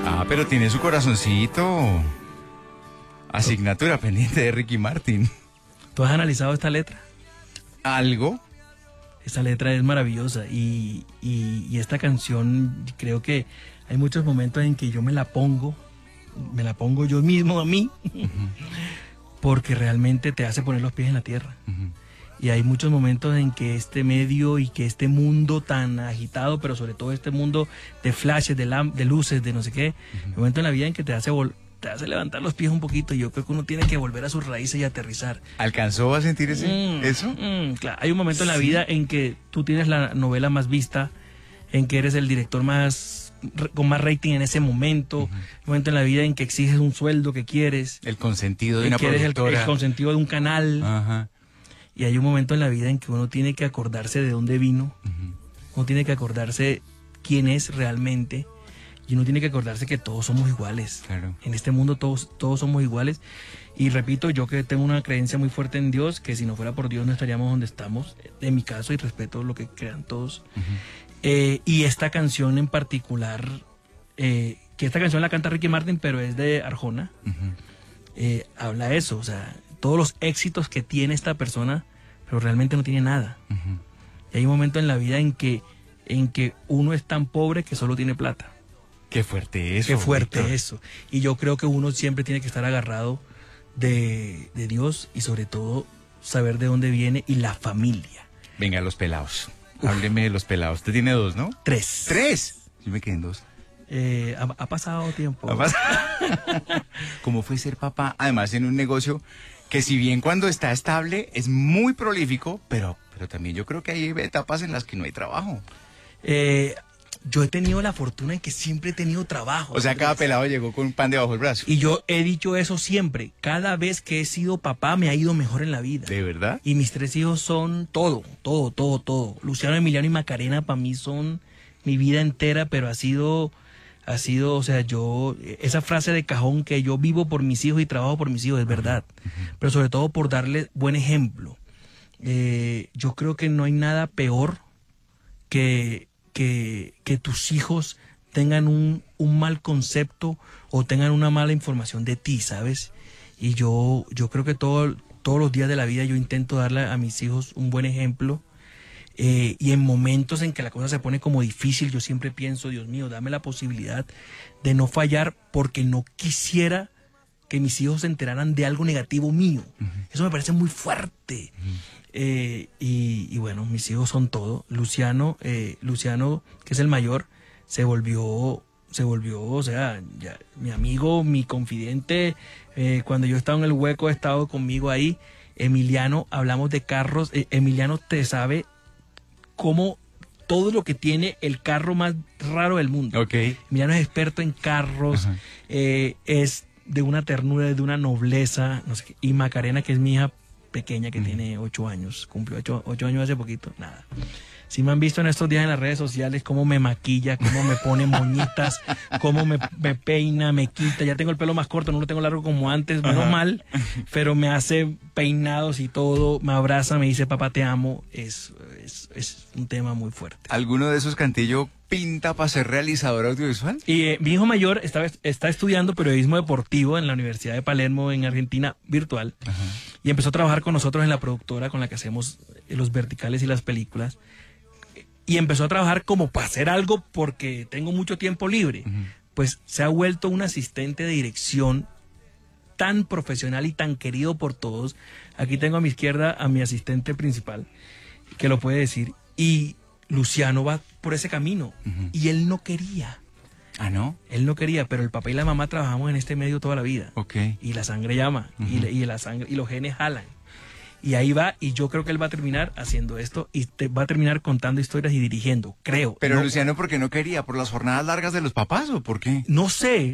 Ah, pero tiene su corazoncito. Asignatura pendiente de Ricky Martin. ¿Tú has analizado esta letra? ¿Algo? Esta letra es maravillosa y esta canción, creo que hay muchos momentos en que yo me la pongo yo mismo a mí, porque realmente te hace poner los pies en la tierra. Y hay muchos momentos en que este medio y que este mundo tan agitado, pero sobre todo este mundo de flashes, de luces, de no sé qué, hay momentos en la vida en que te hace levantar los pies un poquito, y yo creo que uno tiene que volver a sus raíces y aterrizar. ¿Alcanzó a sentir eso? Claro, hay un momento en la vida en que tú tienes la novela más vista, en que eres el director con más rating en ese momento, un momento en la vida en que exiges un sueldo que quieres. El consentido de una que eres productora. el consentido de un canal. Ajá. Y hay un momento en la vida en que uno tiene que acordarse de dónde vino, uno tiene que acordarse quién es realmente, y uno tiene que acordarse que todos somos iguales. Claro. En este mundo todos somos iguales. Y repito, yo que tengo una creencia muy fuerte en Dios, que si no fuera por Dios no estaríamos donde estamos, en mi caso, y respeto lo que crean todos. Y esta canción en particular, que esta canción la canta Ricky Martin, pero es de Arjona, habla eso, o sea, todos los éxitos que tiene esta persona, pero realmente no tiene nada. Y hay un momento en la vida en que uno es tan pobre que solo tiene plata. Qué fuerte eso. Qué fuerte Víctor. eso. Y yo creo que uno siempre tiene que estar agarrado de Dios, y sobre todo saber de dónde viene y la familia. Venga, los pelados. Hábleme de los pelados. Usted tiene 2, ¿no? 3. ¿3? Yo me quedé en 2. Ha pasado tiempo. ¿Cómo fue ser papá? Además, en un negocio que, si bien cuando está estable es muy prolífico, pero también yo creo que hay etapas en las que no hay trabajo. Yo he tenido la fortuna en que siempre he tenido trabajo. O sea, cada pelado llegó con un pan debajo del brazo. Y yo he dicho eso siempre. Cada vez que he sido papá me ha ido mejor en la vida. ¿De verdad? Y mis 3 hijos son todo. Luciano, Emiliano y Macarena para mí son mi vida entera, pero ha sido, o sea, esa frase de cajón que yo vivo por mis hijos y trabajo por mis hijos, es verdad. Pero sobre todo por darles buen ejemplo. Yo creo que no hay nada peor que tus hijos tengan un mal concepto o tengan una mala información de ti, ¿sabes? Y yo creo que todos los días de la vida yo intento darle a mis hijos un buen ejemplo, y en momentos en que la cosa se pone como difícil, yo siempre pienso, Dios mío, dame la posibilidad de no fallar, porque no quisiera que mis hijos se enteraran de algo negativo mío. Eso me parece muy fuerte. Y bueno, mis hijos son todo. Luciano, que es el mayor, se volvió, o sea, ya, mi amigo, mi confidente. Cuando yo estaba en el hueco, ha estado conmigo ahí. Emiliano, hablamos de carros. Emiliano te sabe cómo todo lo que tiene el carro más raro del mundo. Okay. Emiliano es experto en carros, es de una ternura, de una nobleza, no sé qué. Y Macarena, que es mi hija pequeña, que tiene 8 años, cumplió 8 años hace poquito, nada. Si me han visto en estos días en las redes sociales, cómo me maquilla, cómo me pone moñitas, cómo me peina, me quita. Ya tengo el pelo más corto, no lo tengo largo como antes, menos mal, pero me hace peinados y todo, me abraza, me dice, papá, te amo. Es un tema muy fuerte. ¿Alguno de esos, Cantillo, pinta para ser realizador audiovisual? Y mi hijo mayor está estudiando periodismo deportivo en la Universidad de Palermo, en Argentina, virtual. Y empezó a trabajar con nosotros en la productora con la que hacemos los verticales y las películas. Y empezó a trabajar como para hacer algo porque tengo mucho tiempo libre. Pues se ha vuelto un asistente de dirección tan profesional y tan querido por todos. Aquí tengo a mi izquierda a mi asistente principal, que lo puede decir. Y Luciano va por ese camino. Y él no quería. ¿Ah, no? Él no quería, pero el papá y la mamá trabajamos en este medio toda la vida. Okay. Y la sangre llama. Y la sangre y los genes jalan. Y ahí va, y yo creo que él va a terminar haciendo esto y va a terminar contando historias y dirigiendo, creo. Pero no, Luciano, ¿por qué no quería? ¿Por las jornadas largas de los papás o por qué? No sé,